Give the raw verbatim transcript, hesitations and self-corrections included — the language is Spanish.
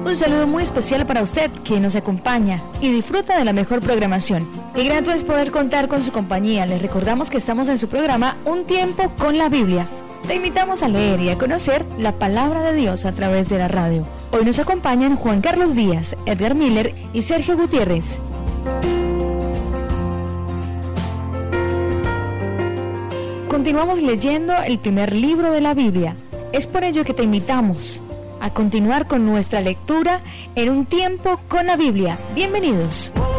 Un saludo muy especial para usted que nos acompaña y disfruta de la mejor programación. Qué grato es poder contar con su compañía. Les recordamos que estamos en su programa Un Tiempo con la Biblia. Te invitamos a leer y a conocer la palabra de Dios a través de la radio. Hoy nos acompañan Juan Carlos Díaz, Edgar Miller y Sergio Gutiérrez. Continuamos leyendo el primer libro de la Biblia. Es por ello que te invitamos a continuar con nuestra lectura en Un Tiempo con la Biblia. Bienvenidos.